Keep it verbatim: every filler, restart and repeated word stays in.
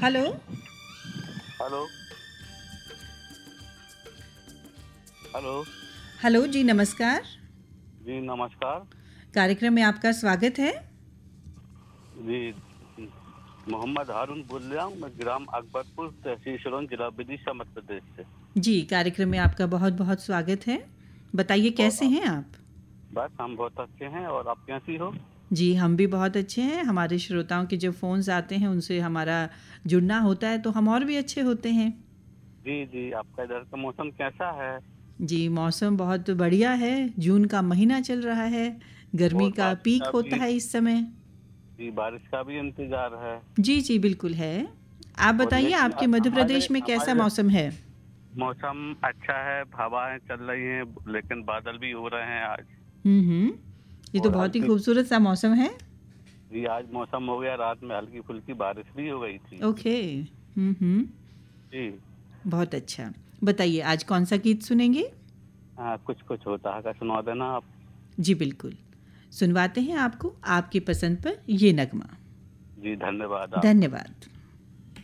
Hello. Hello. Hello. Hello जी, नमस्कार। जी नमस्कार। कार्यक्रम में आपका स्वागत है। जी मोहम्मद हारून बोल रहा हूँ, मैं ग्राम अकबरपुर, तहसील शिरोन, जिला विदिशा, मध्य प्रदेश से। जी, कार्यक्रम में आपका बहुत बहुत स्वागत है। बताइए और कैसे आप? हैं आप? बस हम बहुत अच्छे हैं, और आप कैसी हो? जी, हम भी बहुत अच्छे हैं। हमारे श्रोताओं के जब फ़ोन्स आते हैं उनसे हमारा जुड़ना होता है तो हम और भी अच्छे होते हैं। जी जी, आपका इधर का मौसम कैसा है? जी, मौसम बहुत बढ़िया है। जून का महीना चल रहा है। गर्मी और का बारिश पीक का होता भी? है इस समय। जी, बारिश का भी इंतजार है। जी, जी, बिल्कुल है। आप और बताइए लेकिन आपके अ- मध्य हमारे प्रदेश में कैसा हमारे मौसम है? मौसम अच्छा है, हवाएं चल रही हैं, लेकिन बादल भी हो रहे हैं आज। हुँ, हुँ। ये तो और बहुत ही हल्की खूबसूरत सा मौसम है। जी, आज मौसम हो गया, रात में हल्की फुल्की बारिश भी हो गई थी। ओके। हुँ, हुँ। जी। बहुत अच्छा। बताइए आज कौन-सा गीत सुनेंगे? हाँ, कुछ कुछ होता है का सुना देना आप। जी, बिल्कुल। सुनवाते हैं आपको आपकी पसंद पर ये नगमा। जी धन्यवाद आपका। धन्यवाद।